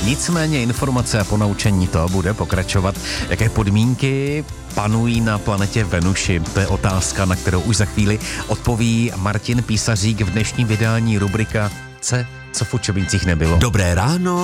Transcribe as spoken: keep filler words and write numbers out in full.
Nicméně informace a ponaučení to bude pokračovat. Jaké podmínky panují na planetě Venuši? To je otázka, na kterou už za chvíli odpoví Martin Písařík v dnešním vydání rubrika C, co v učebnicích nebylo. Dobré ráno